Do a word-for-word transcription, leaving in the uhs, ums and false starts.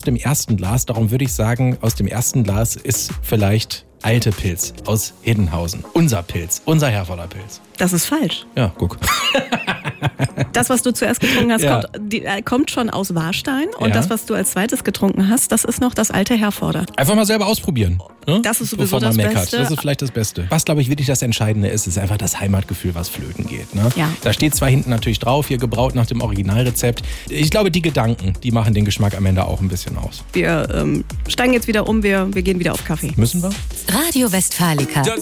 dem ersten Glas. Darum würde ich sagen, aus dem ersten Glas ist vielleicht Alte Pilz aus Hiddenhausen. Unser Pilz, unser Herforder Pilz. Das ist falsch. Ja, guck. Das, was du zuerst getrunken hast, Ja. kommt, die, äh, kommt schon aus Warstein. Und Ja. das, was du als zweites getrunken hast, das ist noch das alte Herforder. Einfach mal selber ausprobieren. Ne? Das ist sowieso Bevor man das meckert. Beste. Das ist vielleicht das Beste. Was, glaube ich, wirklich das Entscheidende ist, ist einfach das Heimatgefühl, was flöten geht. Ne? Ja. Da steht zwar hinten natürlich drauf, hier gebraut nach dem Originalrezept. Ich glaube, die Gedanken, die machen den Geschmack am Ende auch ein bisschen aus. Wir ähm, steigen jetzt wieder um, wir, wir gehen wieder auf Kaffee. Müssen wir? Radio Westfalica.